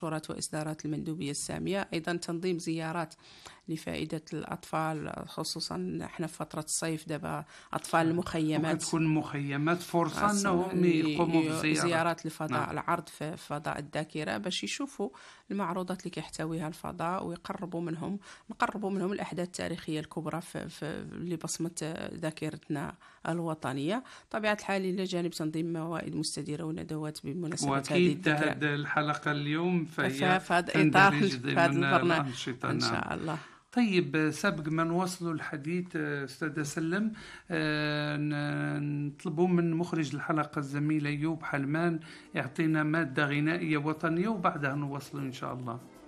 وإصدارات المندوبية السامية، أيضا تنظيم زيارات لفائدة الأطفال، خصوصا احنا في فترة الصيف دابا أطفال المخيمات وكتكون مخيمات فرصة أنهم يقوموا بالزيارة. زيارات لفضاء العرض في فضاء الذاكرة باش يشوفوا المعروضات اللي كيحتويها الفضاء ويقربوا منهم الأحداث التاريخية الكبرى اللي بصمة ذاكرتنا الوطنية. طبيعة الحال إلى جانب تنظيم موائد مستديرة وندوات بمناسبة هذه الذكرى. وأكيد الحلقة اليوم فهي في هذا تندرج الإطار في هذا ضمن البرنامج الأنشطة. إن نعم. شاء الله. طيب، سابق ما نواصلوا الحديث أستاذة سلم، نطلبوا من مخرج الحلقة الزميل أيوب حلمان يعطينا مادة غنائية وطنية وبعدها نواصلوا إن شاء الله.